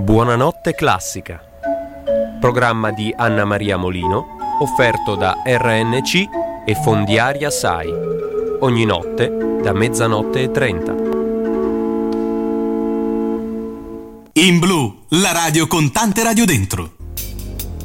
Buonanotte classica. Programma di Anna Maria Molino, offerto da RNC e Fondiaria SAI. Ogni notte da 00:30. In blu, la radio con tante radio dentro.